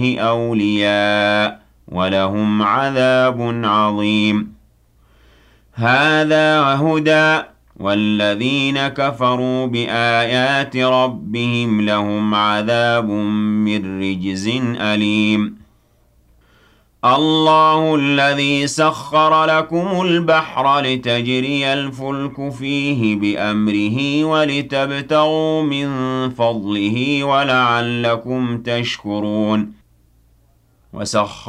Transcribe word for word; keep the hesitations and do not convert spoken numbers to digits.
أَوْلِيَاءَ وَلَهُمْ عَذَابٌ عَظِيمٌ هَذَا هُدًى وَالَّذِينَ كَفَرُوا بِآيَاتِ رَبِّهِمْ لَهُمْ عَذَابٌ مِّن رِّجْزٍ أَلِيمٌ اللَّهُ الَّذِي سَخَّرَ لَكُمُ الْبَحْرَ لِتَجْرِيَ الْفُلْكُ فِيهِ بِأَمْرِهِ وَلِتَبْتَغُوا مِن فَضْلِهِ وَلَعَلَّكُمْ تَشْكُرُونَ وَسَخَّرَ